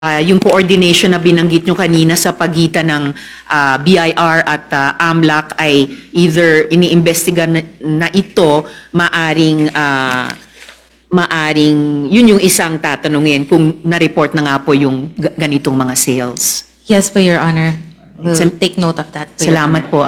yung coordination na binanggit nyo kanina sa pagitan ng BIR at AMLAC ay either iniimbestiga na ito, maaring yun yung isang tatanungin kung na-report na nga po yung ganitong mga sales. Yes, po, Your Honor. We'll take note of that. Salamat po.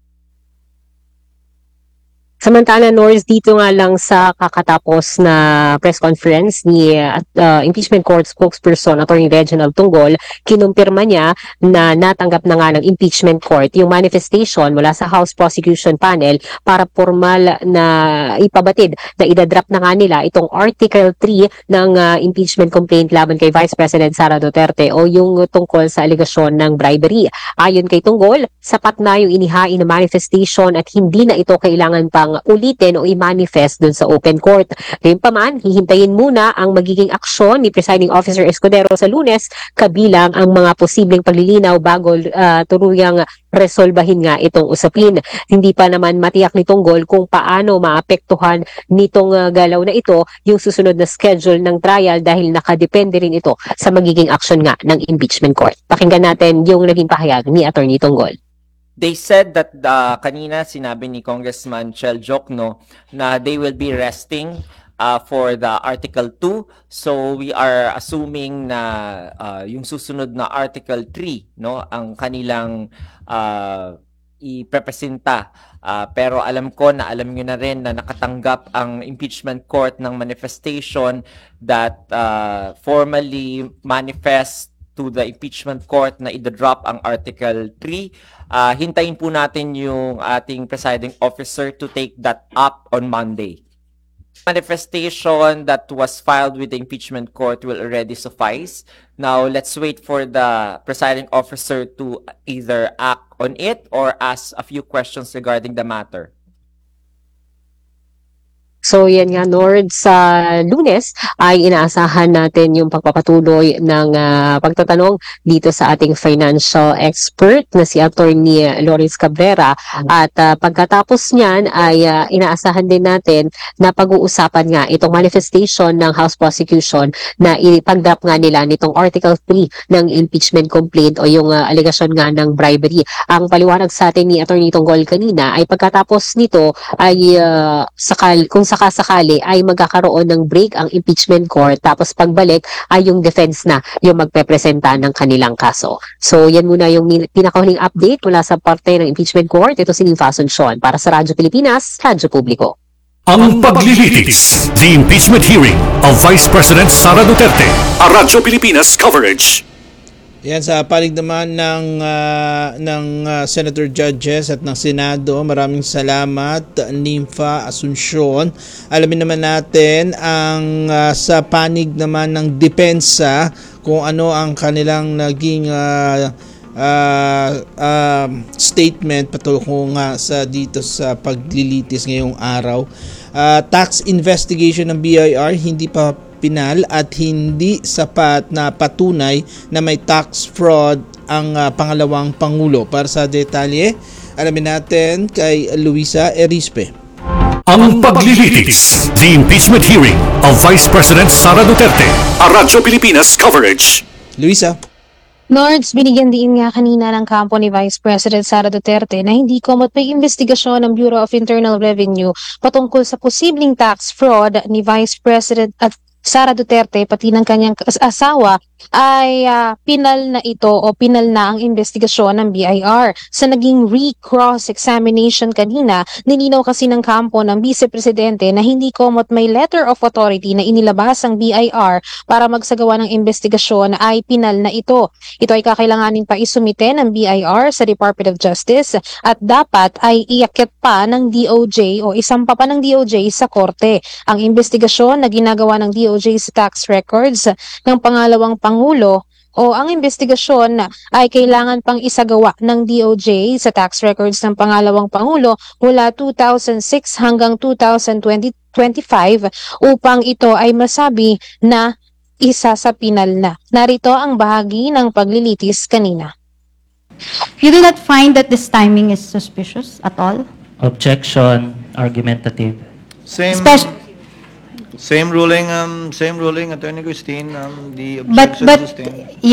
Samantala, Norris, dito nga lang sa kakatapos na press conference ni Impeachment Court spokesperson Attorney Reginald Tunggol, kinumpirma niya na natanggap na nga ng Impeachment Court yung manifestation mula sa House Prosecution Panel para formal na ipabatid na idadrop na nga nila itong Article 3 ng impeachment complaint laban kay Vice President Sara Duterte o yung tungkol sa alegasyon ng bribery. Ayon kay Tunggol, sapat na yung inihain na manifestation at hindi na ito kailangan pang ulitin o i-manifest dun sa open court. Gayunpaman, hihintayin muna ang magiging aksyon ni Presiding Officer Escudero sa Lunes kabilang ang mga posibleng paglilinaw bago turuyang resolbahin nga itong usapin. Hindi pa naman matiyak ni Tunggol kung paano maapektuhan nitong galaw na ito yung susunod na schedule ng trial dahil nakadepende rin ito sa magiging aksyon nga ng impeachment court. Pakinggan natin yung naging pahayag ni Attorney Tunggol. They said that kanina sinabi ni Congressman Chel Jokno na they will be resting for the Article 2. So we are assuming na yung susunod na Article 3 no ang kanilang iprepresenta. Pero alam ko na alam niyo na rin na nakatanggap ang impeachment court ng manifestation that formally manifest to the impeachment court na i-drop ang Article 3. Hintayin po natin yung ating presiding officer to take that up on Monday. Manifestation that was filed with the impeachment court will already suffice. Now, let's wait for the presiding officer to either act on it or ask a few questions regarding the matter. So yan nga, Nord, sa Lunes ay inaasahan natin yung pagpapatuloy ng pagtatanong dito sa ating financial expert na si Attorney Lawrence Cabrera at pagkatapos niyan ay inaasahan din natin na pag-uusapan nga itong manifestation ng House Prosecution na ipag-drop nga nila nitong Article 3 ng impeachment complaint o yung alegasyon nga ng bribery. Ang paliwanag sa atin ni Attorney Tunggol kanina ay pagkatapos nito ay kung sakasakali ay magkakaroon ng break ang impeachment court tapos pagbalik ay yung defense na yung magpepresenta ng kanilang kaso. So yan muna yung pinakahuling update mula sa parte ng impeachment court. Ito si Ninfa Asuncion para sa Radyo Pilipinas, Radyo Publiko. Ang paglilitis, the impeachment hearing of Vice President Sara Duterte, a Radyo Pilipinas coverage. Yan sa panig naman ng Senator Judges at ng Senado. Maraming salamat, Ninfa Asuncion. Alamin naman natin ang sa panig naman ng depensa kung ano ang kanilang naging statement patungkol nga sa dito sa paglilitis ngayong araw. Tax investigation ng BIR hindi pa pinal at hindi sapat na patunay na may tax fraud ang pangalawang Pangulo. Para sa detalye, alamin natin kay Luisa Erispe. Ang paglilitis, the impeachment hearing of Vice President Sara Duterte, a Radyo Pilipinas coverage. Luisa. Nords, binigyan din nga kanina ng kampo ni Vice President Sara Duterte na hindi komot may investigasyon ng Bureau of Internal Revenue patungkol sa posibleng tax fraud ni Vice President at Sara Duterte pati ng kanyang asawa ay pinal na ito o pinal na ang investigasyon ng BIR. Sa naging re-cross examination kanina, nilinaw kasi ng kampo ng Vice Presidente na hindi komot may letter of authority na inilabas ang BIR para magsagawa ng investigasyon ay pinal na ito. Ito ay kakailanganin pa isumite ng BIR sa Department of Justice at dapat ay iakit pa ng DOJ o isampa pa ng DOJ sa korte. Ang investigasyon na ginagawa ng DOJ sa tax records ng pangalawang Pangulo o ang investigasyon ay kailangan pang isagawa ng DOJ sa tax records ng pangalawang Pangulo mula 2006 hanggang 2025 upang ito ay masabi na isa sa pinal na. Narito ang bahagi ng paglilitis kanina. You do not find that this timing is suspicious at all? Objection, argumentative. Same. Same ruling, Attorney Christine. The But, objection sustained.